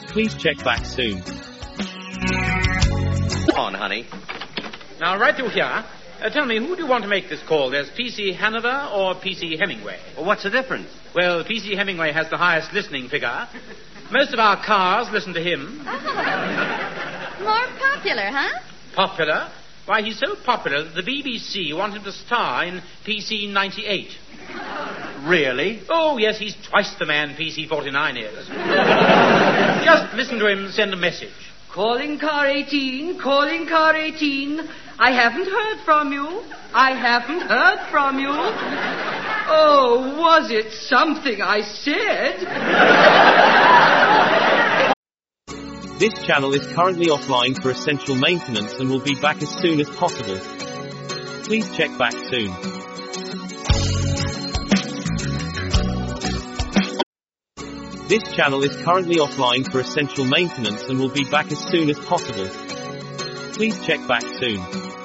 Please check back soon. On, honey. Now, right through here, tell me, who do you want to make this call? There's P.C. Hanover or P.C. Hemingway? Well, what's the difference? Well, P.C. Hemingway has the highest listening figure. Most of our cars listen to him. Oh. More popular, huh? Popular? Why, he's so popular that the BBC want him to star in P.C. 98. Really? Oh, yes, he's twice the man P.C. 49 is. Just listen to him send a message. Calling car 18, calling car 18. I haven't heard from you. I haven't heard from you. Oh, was it something I said? This channel is currently offline for essential maintenance and will be back as soon as possible. Please check back soon. This channel is currently offline for essential maintenance and will be back as soon as possible. Please check back soon.